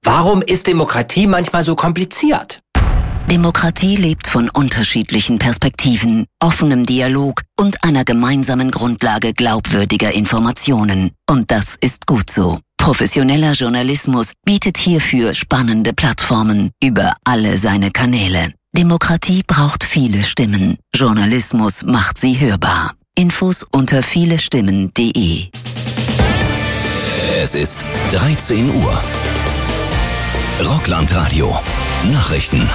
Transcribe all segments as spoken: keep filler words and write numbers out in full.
Warum ist Demokratie manchmal so kompliziert? Demokratie lebt von unterschiedlichen Perspektiven, offenem Dialog und einer gemeinsamen Grundlage glaubwürdiger Informationen. Und das ist gut so. Professioneller Journalismus bietet hierfür spannende Plattformen über alle seine Kanäle. Demokratie braucht viele Stimmen. Journalismus macht sie hörbar. Infos unter vielestimmen punkt de. Es ist dreizehn Uhr. Rockland-Radio. Nachrichten.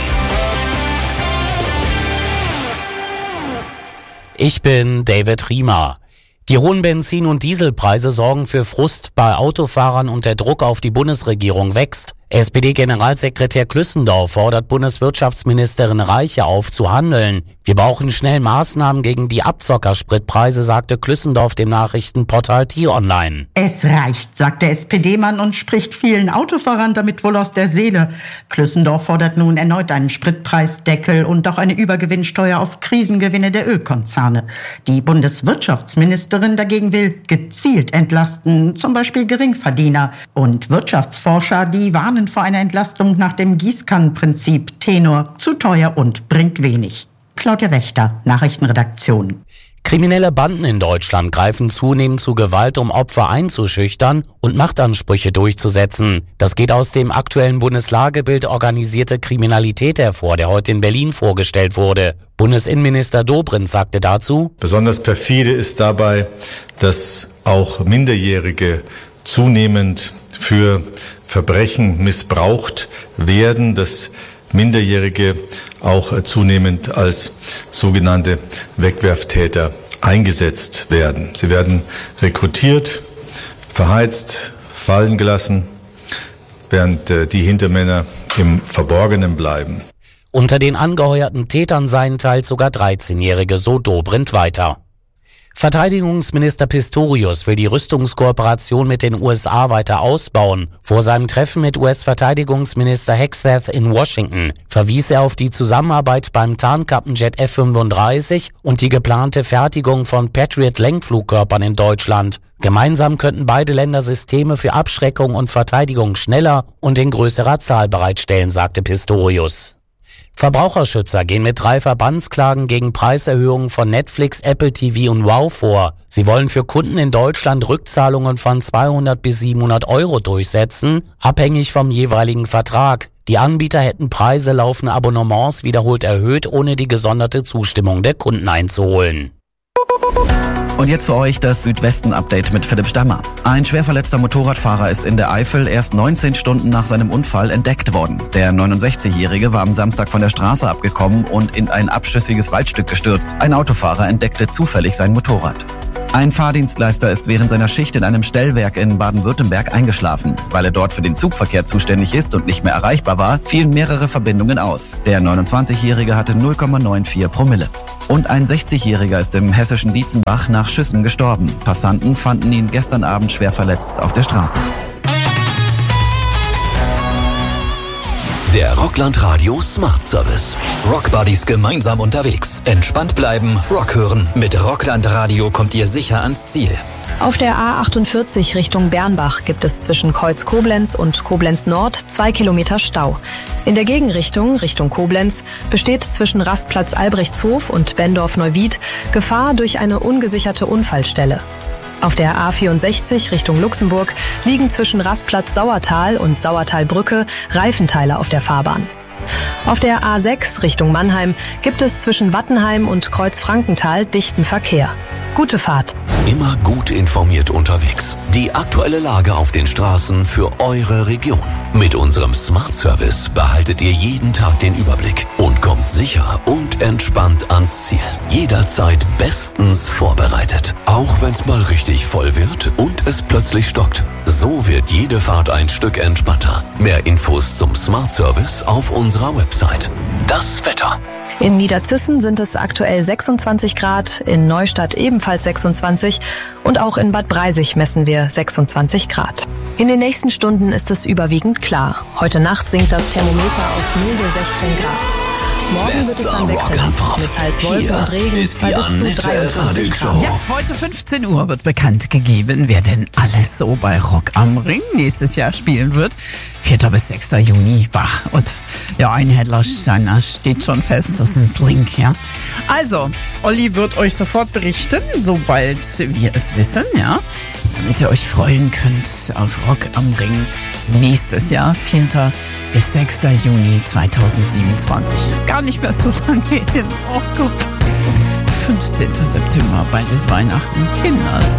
Ich bin David Riemer. Die hohen Benzin- und Dieselpreise sorgen für Frust bei Autofahrern und der Druck auf die Bundesregierung wächst. S P D-Generalsekretär Klüssendorf fordert Bundeswirtschaftsministerin Reiche auf zu handeln. Wir brauchen schnell Maßnahmen gegen die Abzockerspritpreise, sagte Klüssendorf dem Nachrichtenportal T-Online. Es reicht, sagt der S P D-Mann und spricht vielen Autofahrern damit wohl aus der Seele. Klüssendorf fordert nun erneut einen Spritpreisdeckel und auch eine Übergewinnsteuer auf Krisengewinne der Ölkonzerne. Die Bundeswirtschaftsministerin dagegen will gezielt entlasten, zum Beispiel Geringverdiener. Und Wirtschaftsforscher, die warnen vor einer Entlastung nach dem Gießkannenprinzip. Tenor, zu teuer und bringt wenig. Claudia Wächter, Nachrichtenredaktion. Kriminelle Banden in Deutschland greifen zunehmend zu Gewalt, um Opfer einzuschüchtern und Machtansprüche durchzusetzen. Das geht aus dem aktuellen Bundeslagebild Organisierte Kriminalität hervor, der heute in Berlin vorgestellt wurde. Bundesinnenminister Dobrindt sagte dazu: Besonders perfide ist dabei, dass auch Minderjährige zunehmend für Verbrechen missbraucht werden, dass Minderjährige auch zunehmend als sogenannte Wegwerftäter eingesetzt werden. Sie werden rekrutiert, verheizt, fallen gelassen, während die Hintermänner im Verborgenen bleiben. Unter den angeheuerten Tätern seien teils sogar dreizehnjährige, so Dobrindt weiter. Verteidigungsminister Pistorius will die Rüstungskooperation mit den U S A weiter ausbauen. Vor seinem Treffen mit U S-Verteidigungsminister Hegseth in Washington verwies er auf die Zusammenarbeit beim Tarnkappenjet F fünfunddreißig und die geplante Fertigung von Patriot-Lenkflugkörpern in Deutschland. Gemeinsam könnten beide Länder Systeme für Abschreckung und Verteidigung schneller und in größerer Zahl bereitstellen, sagte Pistorius. Verbraucherschützer gehen mit drei Verbandsklagen gegen Preiserhöhungen von Netflix, Apple T V und Wow vor. Sie wollen für Kunden in Deutschland Rückzahlungen von zweihundert bis siebenhundert Euro durchsetzen, abhängig vom jeweiligen Vertrag. Die Anbieter hätten Preise laufender Abonnements wiederholt erhöht, ohne die gesonderte Zustimmung der Kunden einzuholen. Und jetzt für euch das Südwesten-Update mit Philipp Stammer. Ein schwer verletzter Motorradfahrer ist in der Eifel erst neunzehn Stunden nach seinem Unfall entdeckt worden. Der neunundsechzigjährige war am Samstag von der Straße abgekommen und in ein abschüssiges Waldstück gestürzt. Ein Autofahrer entdeckte zufällig sein Motorrad. Ein Fahrdienstleister ist während seiner Schicht in einem Stellwerk in Baden-Württemberg eingeschlafen. Weil er dort für den Zugverkehr zuständig ist und nicht mehr erreichbar war, fielen mehrere Verbindungen aus. Der neunundzwanzigjährige hatte null Komma vierundneunzig Promille. Und ein sechzigjähriger ist im hessischen Dietzenbach nach Schüssen gestorben. Passanten fanden ihn gestern Abend schwer verletzt auf der Straße. Der Rockland Radio Smart Service. Rockbuddies gemeinsam unterwegs. Entspannt bleiben, Rock hören. Mit Rockland Radio kommt ihr sicher ans Ziel. Auf der A achtundvierzig Richtung Bernbach gibt es zwischen Kreuz-Koblenz und Koblenz-Nord zwei Kilometer Stau. In der Gegenrichtung, Richtung Koblenz, besteht zwischen Rastplatz Albrechtshof und Bendorf-Neuwied Gefahr durch eine ungesicherte Unfallstelle. Auf der A vierundsechzig Richtung Luxemburg liegen zwischen Rastplatz Sauertal und Sauertalbrücke Reifenteile auf der Fahrbahn. Auf der A sechs Richtung Mannheim gibt es zwischen Wattenheim und Kreuzfrankenthal dichten Verkehr. Gute Fahrt. Immer gut informiert unterwegs. Die aktuelle Lage auf den Straßen für eure Region. Mit unserem Smart Service behaltet ihr jeden Tag den Überblick und kommt sicher und entspannt ans Ziel. Jederzeit bestens vorbereitet. Auch wenn's mal richtig voll wird und es plötzlich stockt. So wird jede Fahrt ein Stück entspannter. Mehr Infos zum Smart Service auf unserer Website. Das Wetter. In Niederzissen sind es aktuell sechsundzwanzig Grad, in Neustadt ebenfalls sechsundzwanzig und auch in Bad Breisig messen wir sechsundzwanzig Grad. In den nächsten Stunden ist es überwiegend klar. Heute Nacht sinkt das Thermometer auf milde sechzehn Grad. Morgen wird es dann wechselhaft mit teils Wolken und Regen ist bei die bis zu Annette dreiundzwanzig Radig Grad. Show. Ja, heute fünfzehn Uhr wird bekannt gegeben, wer denn alles so bei Rock am Ring nächstes Jahr spielen wird. vierter bis sechster Juni. Bah. Und ja, ein Headliner steht schon fest, das ist ein Blink, ja. Also, Olli wird euch sofort berichten, sobald wir es wissen, ja. Damit ihr euch freuen könnt auf Rock am Ring nächstes Jahr, vierter bis sechster Juni zweitausendsiebenundzwanzig. Gar nicht mehr so lange hin. Oh Gott. fünfzehnter September, bald ist Weihnachten. Kinders.